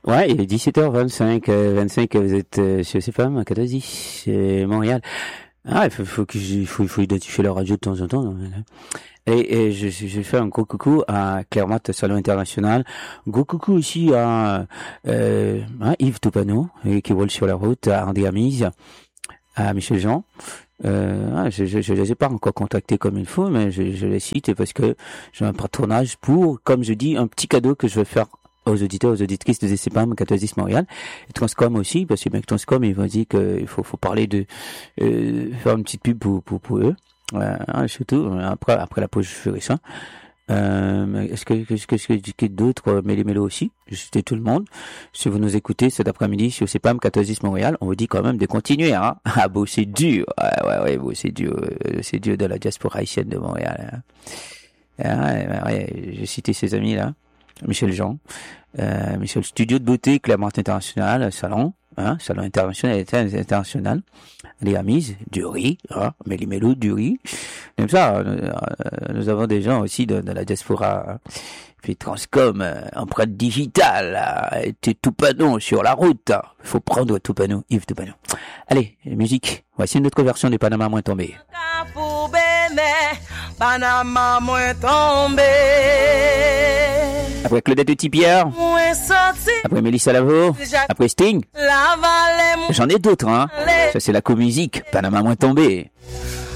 Ouais, il est 17h25, 25, vous êtes sur CFM, 14, c'est Montréal. Ah, il faut identifier la radio de temps en temps. Et je fais un gros coucou à Clermont Salon International. Gros coucou aussi à Yves Toupano, qui roule sur la route, à André Amise, à Michel Jean. Je les ai pas encore contactés comme il faut, mais je les cite parce que j'ai un patronage pour, comme je dis, un petit cadeau que je vais faire aux auditeurs, aux auditrices de DCPAM 14 Montréal, et Transcom aussi, parce que bien que Transcom, ils vont dire qu'il faut parler de, faire une petite pub pour eux. Surtout, après la pause, je ferai ça. Est-ce que d'autres, Mélo aussi, c'était tout le monde. Si vous nous écoutez cet après-midi sur CPAM 14 Montréal, on vous dit quand même de continuer, hein. Ah, bosser dur. Ouais, bosser dur. C'est dur de la diaspora haïtienne de Montréal, hein. J'ai cité ces amis, là. Michel Jean, Michel Studio de Beauté, Clermont International, Salon international, les amis, du riz, Mélo, du riz. Comme ça, nous avons des gens aussi de la diaspora, hein. Puis Transcom, empreinte digitale, et Toupano sur la route. Il faut prendre Toupano, Yves Toupano. Allez, musique. Voici une autre version de Panama moins tombé. Panama moins tombé. Après Claudette Tipierre, après Mélissa Lavo, après Sting, j'en ai d'autres, hein. Ça c'est la co-musique, Panama moins tombé.